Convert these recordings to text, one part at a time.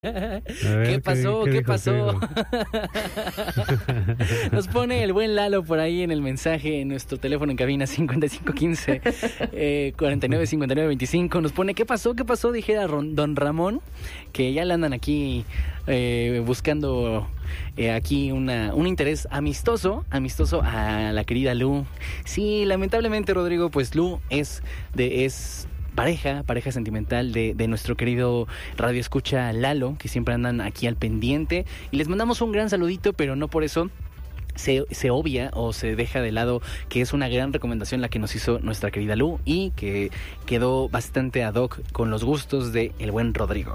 ¿Qué pasó? ¿Qué pasó? Nos pone el buen Lalo por ahí en el mensaje en nuestro teléfono en cabina 5515 495925. Nos pone, ¿qué pasó? ¿Qué pasó? Dijera don Ramón, que ya le andan aquí buscando aquí un interés amistoso a la querida Lu. Sí, lamentablemente, Rodrigo, pues Lu es pareja sentimental de nuestro querido radioescucha Lalo, que siempre andan aquí al pendiente, y les mandamos un gran saludito, pero no por eso se obvia o se deja de lado que es una gran recomendación la que nos hizo nuestra querida Lu y que quedó bastante ad hoc con los gustos de el buen Rodrigo.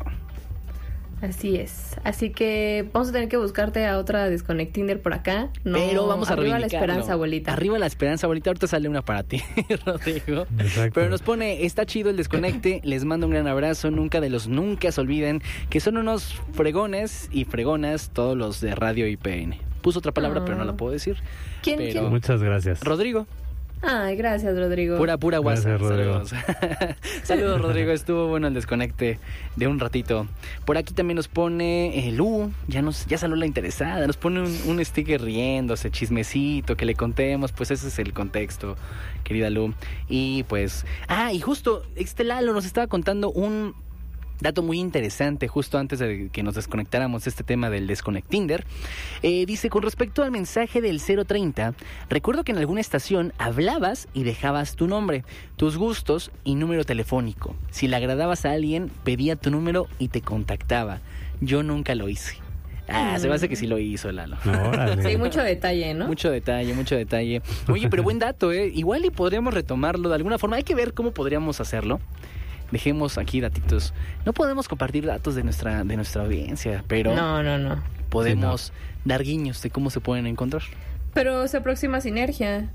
Así es. Así que vamos a tener que buscarte a otra Desconectinder por acá. No, pero vamos a arriba la esperanza, abuelita. Arriba la esperanza, abuelita. Ahorita sale una para ti, Rodrigo. Exacto. Pero nos pone, está chido el desconecte. Les mando un gran abrazo. Nunca se olviden que son unos fregones y fregonas todos los de Radio IPN. Puso otra palabra, pero no la puedo decir. ¿Quién? Muchas gracias. Rodrigo. Ay, gracias, Rodrigo. Pura WhatsApp. Saludos. Saludos, Rodrigo. Estuvo bueno el desconecte de un ratito. Por aquí también nos pone Lu, ya salió la interesada. Nos pone un sticker riéndose, chismecito, que le contemos. Pues ese es el contexto, querida Lu. Y pues, y justo Lalo nos estaba contando un dato muy interesante justo antes de que nos desconectáramos este tema del Desconectinder. Dice, con respecto al mensaje del 030, recuerdo que en alguna estación hablabas y dejabas tu nombre, tus gustos y número telefónico. Si le agradabas a alguien, pedía tu número y te contactaba. Yo nunca lo hice. Se me hace que sí lo hizo, Lalo. Sí, mucho detalle, ¿no? Mucho detalle. Oye, pero buen dato, Igual y podríamos retomarlo de alguna forma. Hay que ver cómo podríamos hacerlo. Dejemos aquí datitos. No podemos compartir datos de nuestra audiencia, pero no. Podemos dar guiños de cómo se pueden encontrar. Pero se aproxima Sinergia.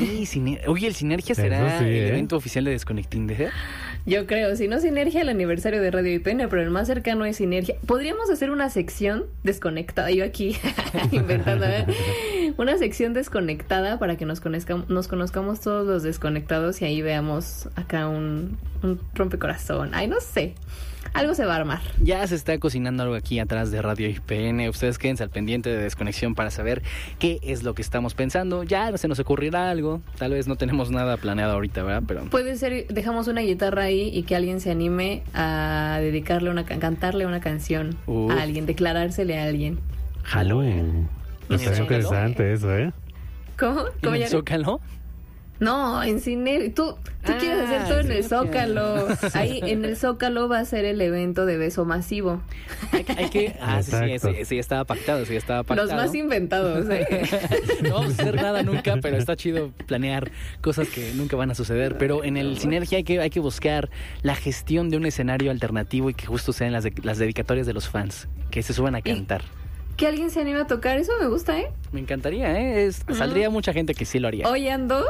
Oye, el Sinergia será el evento oficial de Desconectinder. Yo creo, si no Sinergia, el aniversario de Radio IPN, pero el más cercano es Sinergia. Podríamos hacer una sección desconectada, yo aquí inventando, una sección desconectada para que nos conozcamos todos los desconectados y ahí veamos acá un rompecorazón. Ay, no sé. Algo se va a armar. Ya se está cocinando algo aquí atrás de Radio IPN. Ustedes quédense al pendiente de Desconexión para saber qué es lo que estamos pensando. Ya se nos ocurrirá algo. Tal vez no tenemos nada planeado ahorita, ¿verdad? Pero puede ser, dejamos una guitarra ahí y que alguien se anime a dedicarle cantarle una canción a alguien, declarársele a alguien. Jalo, Está interesante eso, ¿Cómo? ¿En el Zócalo? No, en cine. Tú quieres hacer todo en el Zócalo. Ahí en el Zócalo va a ser el evento de beso masivo. Hay que... sí, estaba pactado. Los más inventados, No vamos a hacer nada nunca, pero está chido planear cosas que nunca van a suceder. Pero en el Sinergia hay que buscar la gestión de un escenario alternativo y que justo sean las dedicatorias de los fans, que se suban a cantar. Que alguien se anime a tocar, eso me gusta, Me encantaría, Saldría mucha gente que sí lo haría. Hoy ando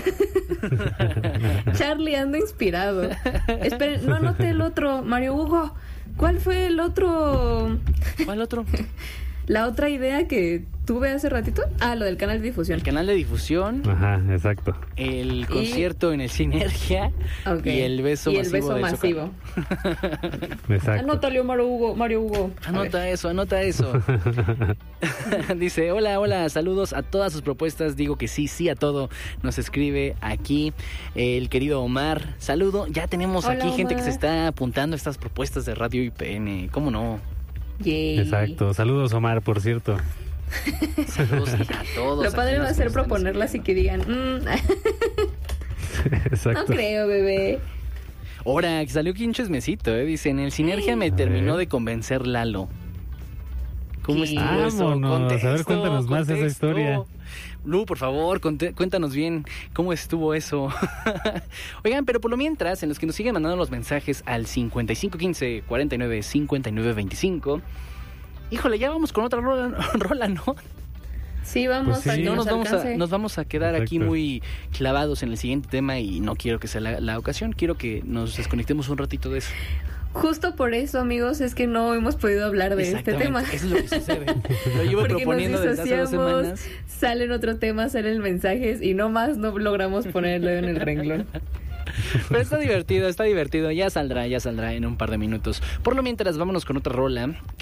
Charlie ando inspirado. Esperen, no anoté el otro, Mario Hugo. ¿Cuál fue el otro? ¿Cuál otro? La otra idea que tuve hace ratito. Lo del canal de difusión. El canal de difusión. Ajá, exacto. El concierto en el Sinergia. Okay. Y el beso y masivo. El beso masivo. Exacto. Anótalo, Mario Hugo. Anota eso. Dice, hola, saludos a todas sus propuestas. Digo que sí a todo. Nos escribe aquí el querido Omar. Saludo. Ya tenemos aquí Omar. gente que se está apuntando a estas propuestas de Radio IPN. ¿Cómo no? Yay. Exacto. Saludos, Omar, por cierto. Saludos a todos. Lo padre va a ser proponerlas y que digan Exacto. no creo, bebé. Ahora, que salió aquí un chismecito, Dice, en el Sinergia me terminó de convencer Lalo. ¿Cómo estuvo eso? Vámonos, a ver, cuéntanos más esa historia. Lu, por favor, cuéntanos bien cómo estuvo eso. Oigan, pero por lo mientras, en los que nos siguen mandando los mensajes al 5515 49 59 25. Híjole, ya vamos con otra rola, ¿no? Sí, vamos. Pues sí. No, nos vamos a quedar aquí muy clavados en el siguiente tema y no quiero que sea la ocasión. Quiero que nos desconectemos un ratito de eso. Justo por eso, amigos, es que no hemos podido hablar de este tema. Eso es lo que sucede. Lo llevo proponiendo desde hace 2 semanas. Salen otro tema, salen mensajes y no logramos ponerlo en el renglón. Pero está divertido. Ya saldrá en un par de minutos. Por lo mientras, vámonos con otra rola